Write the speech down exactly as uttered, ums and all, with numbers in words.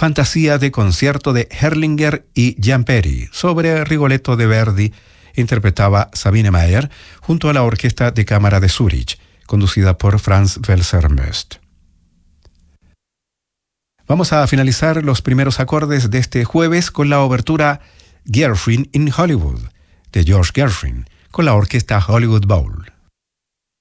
fantasía de concierto de Herlinger y Giamperi sobre Rigoletto de Verdi. Interpretaba Sabine Mayer junto a la Orquesta de Cámara de Zúrich, conducida por Franz Welser-Möst. Vamos a finalizar los primeros acordes de este jueves con la obertura Gershwin in Hollywood, de George Gershwin, con la Orquesta Hollywood Bowl.